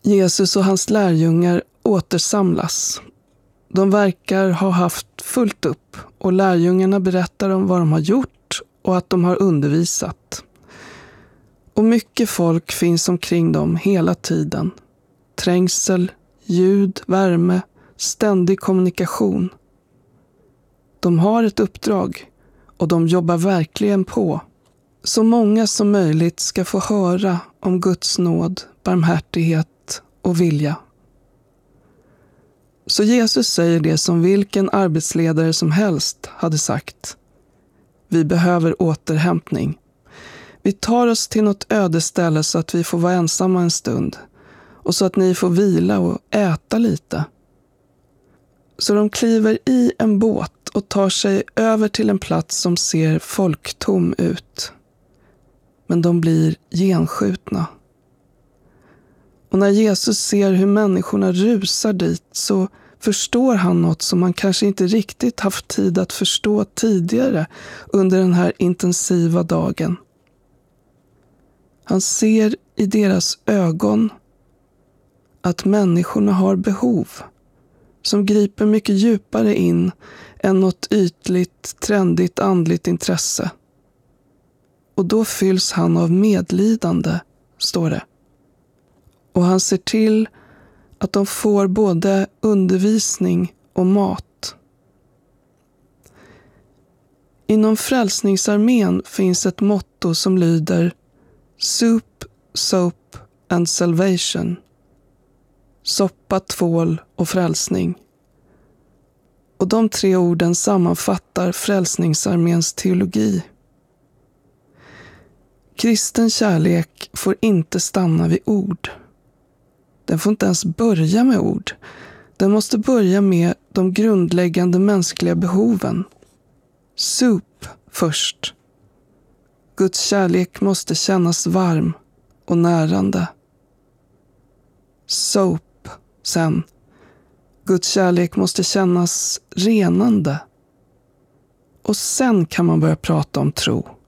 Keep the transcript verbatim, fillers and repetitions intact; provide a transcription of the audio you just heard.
Jesus och hans lärjungar återsamlas. De verkar ha haft fullt upp och lärjungarna berättar om vad de har gjort och att de har undervisat. Och mycket folk finns omkring dem hela tiden. Trängsel, ljud, värme, ständig kommunikation. De har ett uppdrag och de jobbar verkligen på. Så många som möjligt ska få höra om Guds nåd, barmhärtighet och vilja. Så Jesus säger det som vilken arbetsledare som helst hade sagt. Vi behöver återhämtning. Vi tar oss till något öde ställe så att vi får vara ensamma en stund. Och så att ni får vila och äta lite. Så de kliver i en båt och tar sig över till en plats som ser folktom ut. Men de blir genskjutna. Och när Jesus ser hur människorna rusar dit så förstår han något som man kanske inte riktigt haft tid att förstå tidigare under den här intensiva dagen. Han ser i deras ögon att människorna har behov som griper mycket djupare in än något ytligt, trendigt andligt intresse. Och då fylls han av medlidande, står det. Och han ser till att de får både undervisning och mat. Inom Frälsningsarmén finns ett motto som lyder Soup, Soap and Salvation. Soppa, tvål och frälsning. Och de tre orden sammanfattar Frälsningsarméns teologi. Kristen kärlek får inte stanna vid ord. Den får inte ens börja med ord. Den måste börja med de grundläggande mänskliga behoven. Soup först. Guds kärlek måste kännas varm och närande. Soap sen. Guds kärlek måste kännas renande. Och sen kan man börja prata om tro.